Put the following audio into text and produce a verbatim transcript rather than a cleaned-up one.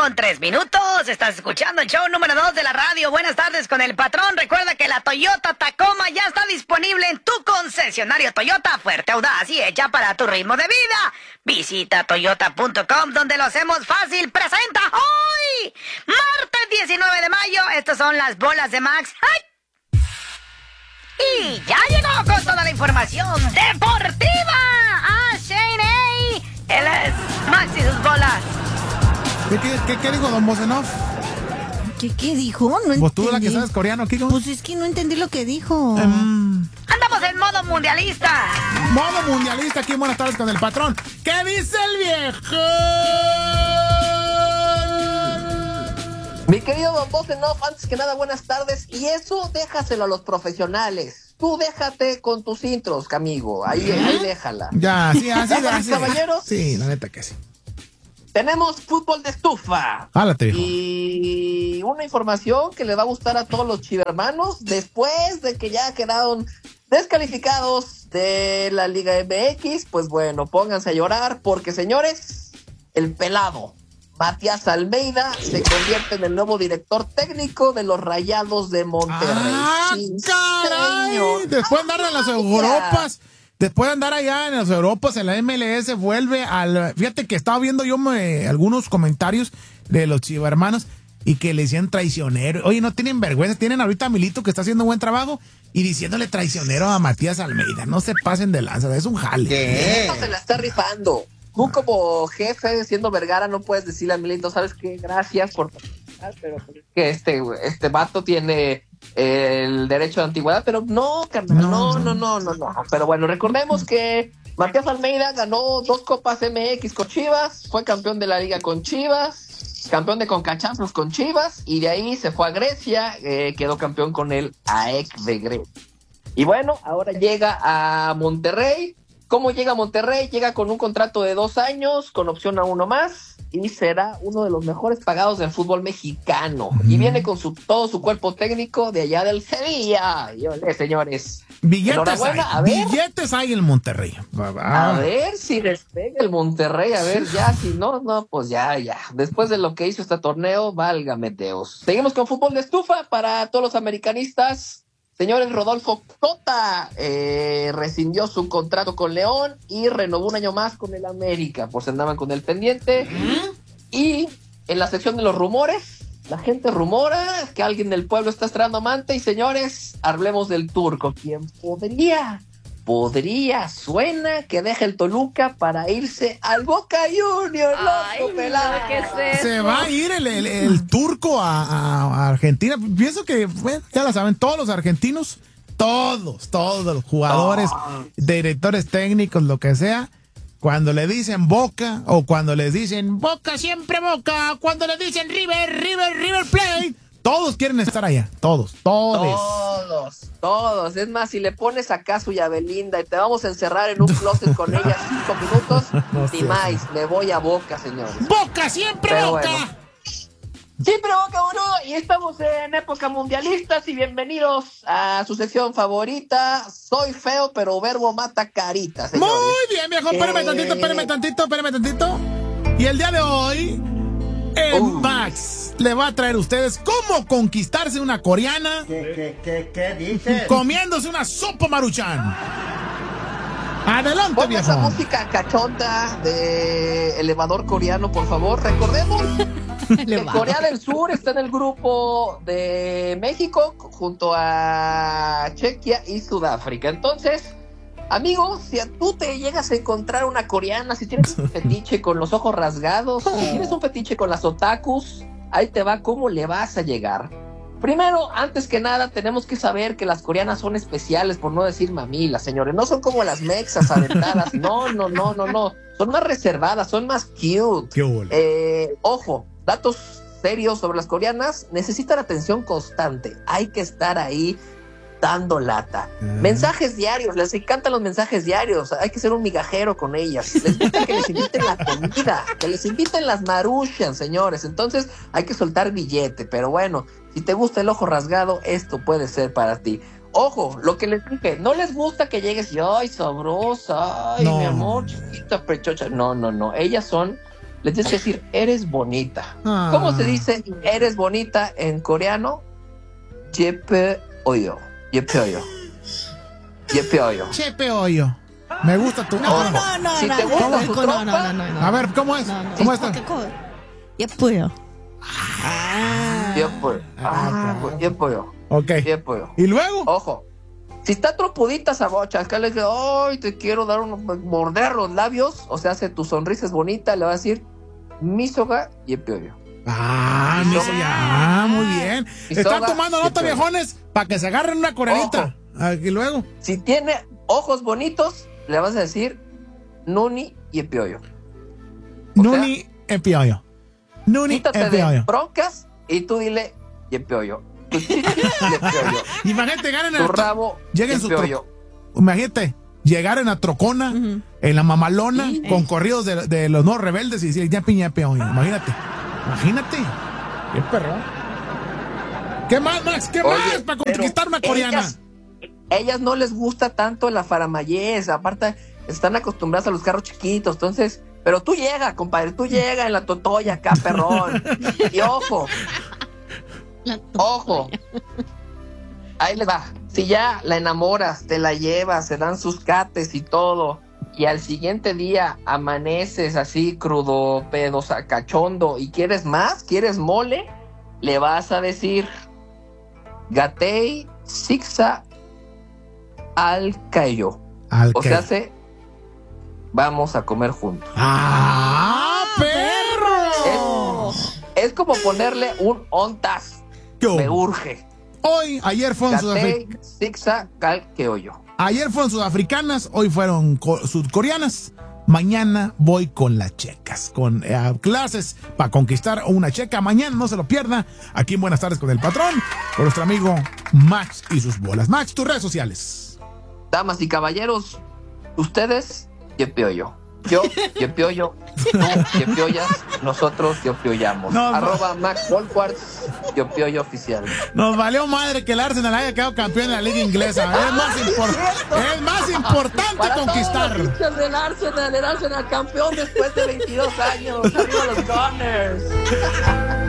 con tres minutos. Estás escuchando el show número dos de la radio. Buenas tardes con el patrón. Recuerda que la Toyota Tacoma ya está disponible en tu concesionario Toyota. Fuerte, audaz y hecha para tu ritmo de vida. Visita toyota punto com, donde lo hacemos fácil. Presenta hoy, martes diecinueve de mayo. Estas son las bolas de Max. ¡Ay! Y ya llegó con toda la información deportiva a Shane. Él es Max y sus bolas. ¿Qué, qué, qué, qué dijo don Bosenov? ¿Qué, qué dijo? No entendí. Pues tú la que sabes coreano, ¿qué dijo? Pues es que no entendí lo que dijo. Um, Andamos en modo mundialista. Modo mundialista aquí en Buenas Tardes con el patrón. ¿Qué dice el viejo? Mi querido don Bosenov, antes que nada, buenas tardes. Y eso déjaselo a los profesionales. Tú déjate con tus intros, amigo. Ahí, ahí déjala. Ya, sí, así, ¿Damas y así. caballeros? Sí, la neta que sí. Tenemos fútbol de estufa. Hálate, hijo. Y una información que le va a gustar a todos los chivermanos después de que ya quedaron descalificados de la Liga M X. Pues bueno, pónganse a llorar porque, señores, el pelado Matías Almeida se convierte en el nuevo director técnico de los Rayados de Monterrey. ¡Ah, Sí, caray! señor. Después de andar en las Europas, después de andar allá en las Europas, en la M L S, vuelve al... Fíjate que estaba viendo yo me, algunos comentarios de los chivermanos y que le decían traicionero. Oye, no tienen vergüenza, tienen ahorita a Milito que está haciendo buen trabajo y diciéndole traicionero a Matías Almeida. No se pasen de lanza, es un jale. ¿Qué? Esto se la está rifando. Tú como jefe, siendo Vergara, no puedes decirle a Milito, ¿sabes qué? Gracias por... Pero que este, este vato tiene el derecho de antigüedad, pero no, carnal, no, no, no, no, no. Pero bueno, recordemos que Matías Almeida ganó dos Copas M X con Chivas, fue campeón de la Liga con Chivas, campeón de CONCACHAMPIONS con Chivas, y de ahí se fue a Grecia, eh, quedó campeón con el A E C de Grecia. Y bueno, ahora llega a Monterrey. ¿Cómo llega a Monterrey? Llega con un contrato de dos años, con opción a uno más, y será uno de los mejores pagados del fútbol mexicano. Mm. Y viene con su todo su cuerpo técnico de allá del Sevilla. Y ole, señores. Billetes hay, a ver, billetes hay en Monterrey. A ver si despega el Monterrey, a ver ya, si no, no, pues ya, ya. Después de lo que hizo este torneo, válgame Dios. Seguimos con fútbol de estufa para todos los americanistas. Señores, Rodolfo Cota eh, rescindió su contrato con León y renovó un año más con el América, por si andaban con el pendiente. ¿Mm? Y en la sección de los rumores, la gente rumora que alguien del pueblo está estrenando amante. Y señores, hablemos del turco, quien podría, podría, suena que deje el Toluca para irse al Boca Juniors. Ay, loco, pelado. ¿qué es eso? Se va a ir el, el, el turco a, a, a Argentina. Pienso que, bueno, ya la saben, todos los argentinos, todos, todos los jugadores, oh. directores técnicos, lo que sea, cuando le dicen Boca o cuando les dicen Boca, siempre Boca, cuando les dicen River, River, River Plate, todos quieren estar allá, todos, todos. Todos, todos. Es más, si le pones acá su Belinda y te vamos a encerrar en un closet con ella cinco minutos, no ni más, me voy a Boca, señores. ¡Boca, siempre Pero Boca! Bueno. Siempre Boca, boludo. Y estamos en época mundialistas y bienvenidos a su sección favorita. Soy feo, pero verbo mata carita, señores. Muy bien, viejo. Espérame eh... tantito, espérame tantito, espérame tantito. Y el día de hoy... El uh. Max le va a traer a ustedes cómo conquistarse una coreana. ¿Qué, qué, qué, qué dices? Comiéndose una sopa Maruchan. Adelante, Ponga viejo. Esa música cachonda de elevador coreano, por favor. Recordemos que Corea del Sur está en el grupo de México junto a Chequia y Sudáfrica. Entonces, amigo, si a tú te llegas a encontrar una coreana, si tienes un fetiche con los ojos rasgados, si tienes un fetiche con las otakus, ahí te va cómo le vas a llegar. Primero, antes que nada, tenemos que saber que las coreanas son especiales, por no decir mamilas, señores. No son como las mexas aventadas, no, no, no, no, no. Son más reservadas, son más cute. Qué eh, ojo, datos serios sobre las coreanas, necesitan atención constante. Hay que estar ahí dando lata. Uh. Mensajes diarios, les encantan los mensajes diarios. Hay que ser un migajero con ellas. Les gusta que les inviten la comida, que les inviten las maruchan, señores. Entonces hay que soltar billete. Pero bueno, si te gusta el ojo rasgado, esto puede ser para ti. Ojo, lo que les dije, no les gusta que llegues y ay, sabrosa, ay, no. mi amor, chiquita, prechocha. No, no, no. Ellas son le tienes que decir, eres bonita. Ah. ¿Cómo se dice eres bonita en coreano? Yepe oyo. Yepe oyo. Yepe oyo. Chepe hoyo. Me gusta tu. No, Ah, no, no, Si no, te no, gusta no, su no, trompa, no, no, no. A ver, ¿cómo es? No, no. ¿Cómo está? 예뻐요. Ah. Yepe oyo. Ah, yepe oyo. Ok. Yepe oyo. ¿Y luego? Ojo. Si está tropudita esa bocha, acá le dice, ay, te quiero dar un morder los labios, o sea, hace tu sonrisa es bonita, le va a decir, misoga yepe oyo. Ah, Y no, soga. ya, muy bien. Y Están soga, tomando nota, yepe oyo. viejones, para que se agarren una coreanita. Ah, y luego. Si tiene ojos bonitos, le vas a decir, nuni yepe oyo. O Nuni en piollo. Nuni Quítate en de piollo. broncas y tú dile, yepe oyo. Tu chichi, yepe oyo. Imagínate, ganen Tu el. rabo, Lleguen su yepe tro- oyo. Imagínate, llegar en la trocona, Ujú. en la mamalona, Sí. con corridos de, de los no rebeldes y decir, ya piña peón. Imagínate. Imagínate. Qué perro. ¿Qué más, Max? ¿Qué Oye, más para pero conquistar una coreana? Ellas, ellas no les gusta tanto la faramayez, aparte están acostumbradas a los carros chiquitos, entonces, pero tú llega, compadre, tú llega en la totoya acá, perrón. Y ojo, La ojo. Ahí le va. Si ya la enamoras, te la llevas, se dan sus cates y todo, y al siguiente día amaneces así crudo, pedosa, cachondo, y quieres más, quieres mole, le vas a decir Gatei Sixa al Cayo. Al O que- sea, se vamos a comer juntos. ¡Ah, perro! Es, es como ponerle un ontas. ¿Qué hubo? Me urge. Hoy, ayer fueron Gatei sudafricanas. Sixa cal Keoyo. Ayer fueron sudafricanas, hoy fueron co- sudcoreanas. Mañana voy con las checas, con eh, clases para conquistar una checa. Mañana no se lo pierda. Aquí en Buenas tardes con el patrón, con nuestro amigo Max y sus bolas. Max, tus redes sociales. Damas y caballeros, ustedes, Yepioyo. Yo, Yepioyo. Tú, Yepioyas. Nosotros, Yepioyamos. No, no. Arroba Max Volquarts, Yepioyo oficial. Nos valió madre que el Arsenal haya quedado campeón en la liga inglesa. Es más, impor- es más importante Para conquistar. todos los hinchas del Arsenal, el Arsenal campeón después de veintidós años. Arriba los Gunners.